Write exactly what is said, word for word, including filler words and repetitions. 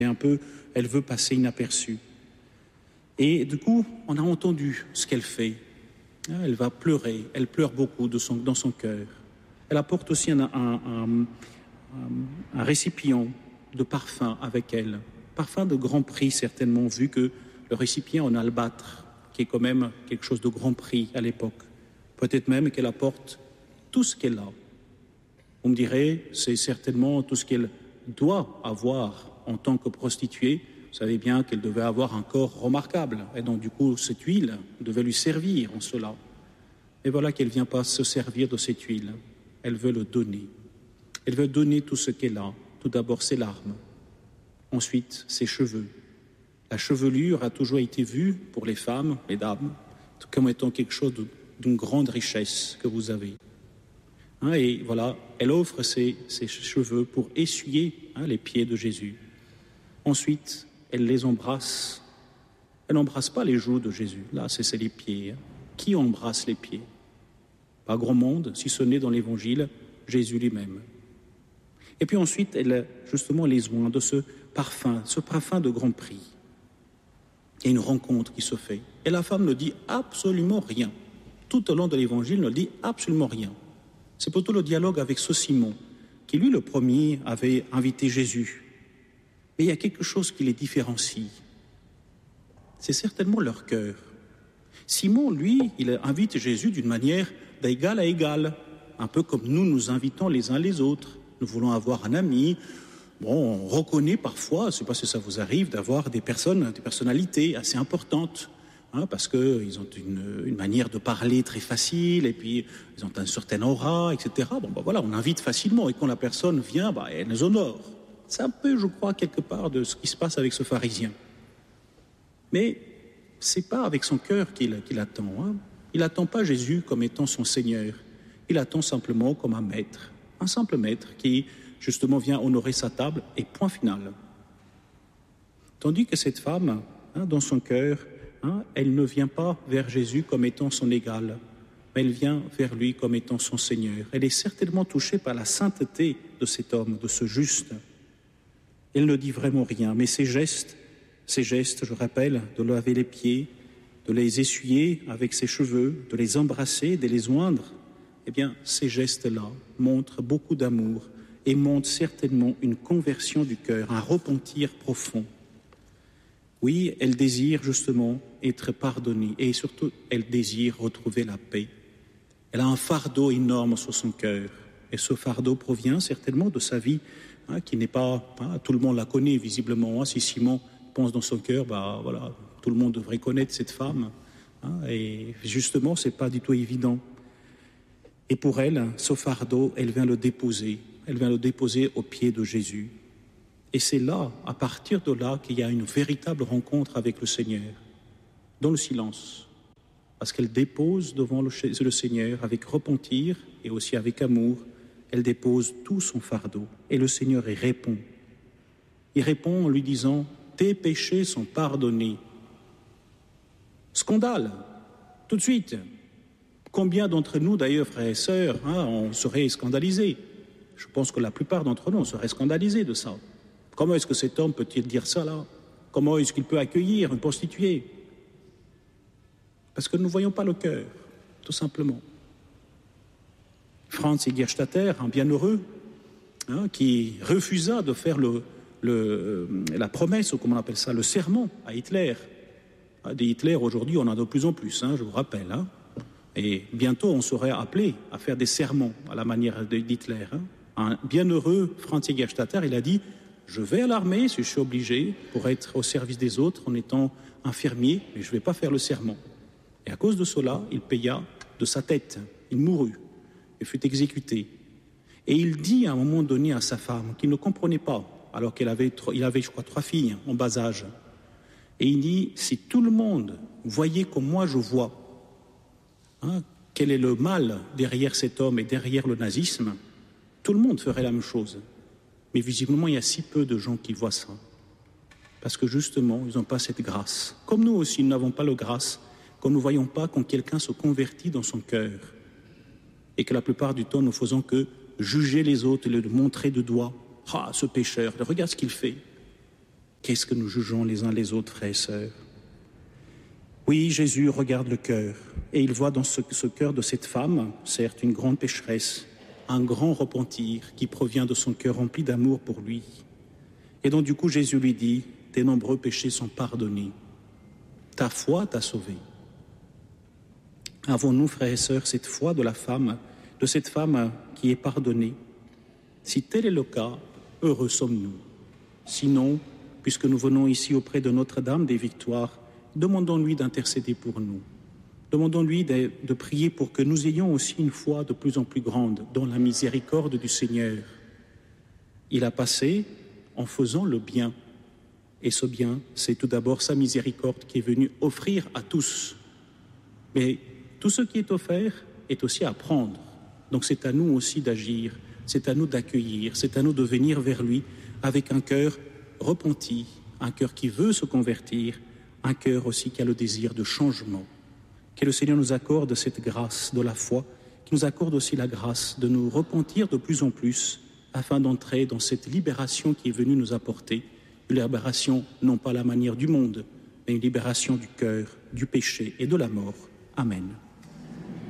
Et un peu, elle veut passer inaperçue. Et du coup, on a entendu ce qu'elle fait. Elle va pleurer, elle pleure beaucoup de son, dans son cœur. Elle apporte aussi un, un, un, un récipient de parfum avec elle. Parfum de grand prix certainement, vu que le récipient en albâtre, qui est quand même quelque chose de grand prix à l'époque. Peut-être même qu'elle apporte tout ce qu'elle a. Vous me direz, c'est certainement tout ce qu'elle doit avoir en tant que prostituée. Vous savez bien qu'elle devait avoir un corps remarquable. Et donc, du coup, cette huile devait lui servir en cela. Et voilà qu'elle ne vient pas se servir de cette huile. Elle veut le donner. Elle veut donner tout ce qu'elle a. Tout d'abord, ses larmes. Ensuite, ses cheveux. La chevelure a toujours été vue pour les femmes, les dames, comme étant quelque chose d'une grande richesse que vous avez. Hein, et voilà, elle offre ses, ses cheveux pour essuyer hein, les pieds de Jésus. Ensuite, elle les embrasse. Elle n'embrasse pas les joues de Jésus. Là, c'est les pieds. Hein. Qui embrasse les pieds? Pas grand monde, si ce n'est dans l'Évangile, Jésus lui-même. Et puis ensuite, elle, justement, les oint de ce parfum, ce parfum de grand prix. Il y a une rencontre qui se fait. Et la femme ne dit absolument rien. Tout au long de l'Évangile, ne dit absolument rien. C'est plutôt le dialogue avec ce Simon, qui lui, le premier, avait invité Jésus. Mais il y a quelque chose qui les différencie. C'est certainement leur cœur. Simon, lui, il invite Jésus d'une manière d'égal à égal, un peu comme nous nous invitons les uns les autres. Nous voulons avoir un ami. Bon, on reconnaît parfois, je ne sais pas si ça vous arrive, d'avoir des personnes, des personnalités assez importantes, hein, parce qu'ils ont une, une manière de parler très facile, et puis ils ont un certain aura, et cetera. Bon, ben voilà, on invite facilement, et quand la personne vient, ben, elle nous honore. C'est un peu, je crois, quelque part de ce qui se passe avec ce pharisien. Mais ce n'est pas avec son cœur qu'il, qu'il attend. Hein. Il n'attend pas Jésus comme étant son Seigneur. Il attend simplement comme un maître, un simple maître qui, justement, vient honorer sa table et point final. Tandis que cette femme, hein, dans son cœur, hein, elle ne vient pas vers Jésus comme étant son égal, mais elle vient vers lui comme étant son Seigneur. Elle est certainement touchée par la sainteté de cet homme, de ce juste. Elle ne dit vraiment rien, mais ses gestes, ses gestes, je rappelle, de laver les pieds, de les essuyer avec ses cheveux, de les embrasser, de les oindre, eh bien, ces gestes-là montrent beaucoup d'amour et montrent certainement une conversion du cœur, un repentir profond. Oui, elle désire justement être pardonnée et surtout, elle désire retrouver la paix. Elle a un fardeau énorme sur son cœur et ce fardeau provient certainement de sa vie hein, qui n'est pas, hein, tout le monde la connaît visiblement. Hein, si Simon pense dans son cœur, bah voilà, tout le monde devrait connaître cette femme. Hein, et justement, c'est pas du tout évident. Et pour elle, ce fardeau, elle vient le déposer. Elle vient le déposer aux pieds de Jésus. Et c'est là, à partir de là, qu'il y a une véritable rencontre avec le Seigneur, dans le silence. Parce qu'elle dépose devant le, le Seigneur avec repentir et aussi avec amour. Elle dépose tout son fardeau. Et le Seigneur y répond. Il répond en lui disant « Tes péchés sont pardonnés ». Scandale, tout de suite. Combien d'entre nous, d'ailleurs, frères et sœurs, hein, on serait scandalisés? Je pense que la plupart d'entre nous, on serait scandalisés de ça. Comment est-ce que cet homme peut-il dire ça, là? Comment est-ce qu'il peut accueillir une prostituée? Parce que nous ne voyons pas le cœur, tout simplement. Franz Egerstatter, un bienheureux, hein, qui refusa de faire le, le, la promesse, ou comment on appelle ça, le serment à Hitler. Des Hitler, aujourd'hui, on en a de plus en plus, hein, je vous rappelle, hein. Et bientôt, on serait appelé à faire des sermons à la manière d'Hitler. Hein. Un bienheureux Franz Egerstatter, il a dit « Je vais à l'armée si je suis obligé pour être au service des autres en étant infirmier, mais je ne vais pas faire le serment. » Et à cause de cela, il paya de sa tête. Il mourut et fut exécuté. Et il dit à un moment donné à sa femme qu'il ne comprenait pas, alors qu'il avait, il avait, je crois, trois filles en bas âge. Et il dit « Si tout le monde voyait comme moi je vois, Hein, quel est le mal derrière cet homme et derrière le nazisme, tout le monde ferait la même chose. Mais visiblement, il y a si peu de gens qui voient ça. Parce que justement, ils n'ont pas cette grâce. Comme nous aussi, nous n'avons pas la grâce, quand nous ne voyons pas quand quelqu'un se convertit dans son cœur. Et que la plupart du temps, nous faisons que juger les autres et le montrer de doigt. Ah, ce pécheur, regarde ce qu'il fait. Qu'est-ce que nous jugeons les uns les autres, frères et sœurs? Oui, Jésus regarde le cœur et il voit dans ce, ce cœur de cette femme, certes une grande pécheresse, un grand repentir qui provient de son cœur rempli d'amour pour lui. Et donc du coup, Jésus lui dit, tes nombreux péchés sont pardonnés. Ta foi t'a sauvé. Avons-nous, frères et sœurs, cette foi de la femme, de cette femme qui est pardonnée? Si tel est le cas, heureux sommes-nous. Sinon, puisque nous venons ici auprès de Notre-Dame des Victoires, demandons-lui d'intercéder pour nous. Demandons-lui de, de prier pour que nous ayons aussi une foi de plus en plus grande dans la miséricorde du Seigneur. Il a passé en faisant le bien. Et ce bien, c'est tout d'abord sa miséricorde qui est venue offrir à tous. Mais tout ce qui est offert est aussi à prendre. Donc c'est à nous aussi d'agir, c'est à nous d'accueillir, c'est à nous de venir vers lui avec un cœur repenti, un cœur qui veut se convertir, un cœur aussi qui a le désir de changement. Que le Seigneur nous accorde cette grâce de la foi, qui nous accorde aussi la grâce de nous repentir de plus en plus afin d'entrer dans cette libération qui est venue nous apporter, une libération non pas à la manière du monde, mais une libération du cœur, du péché et de la mort. Amen.